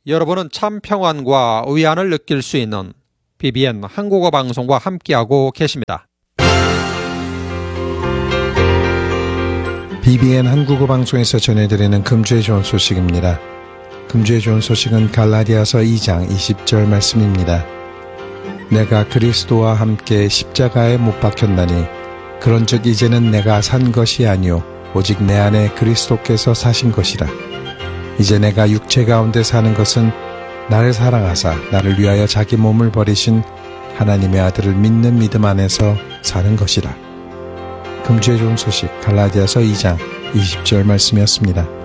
여러분은 참 평안과 위안을 느낄 수 있는 BBN 한국어 방송과 함께하고 계십니다. BBN 한국어 방송에서 전해드리는 금주의 좋은 소식입니다. 금주의 좋은 소식은 갈라디아서 2장 20절 말씀입니다. 내가 그리스도와 함께 십자가에 못 박혔나니 그런즉 이제는 내가 산 것이 아니요 오직 내 안에 그리스도께서 사신 것이라. 이제 내가 육체 가운데 사는 것은 나를 사랑하사 나를 위하여 자기 몸을 버리신 하나님의 아들을 믿는 믿음 안에서 사는 것이라. 금주의 좋은 소식 갈라디아서 2장 20절 말씀이었습니다.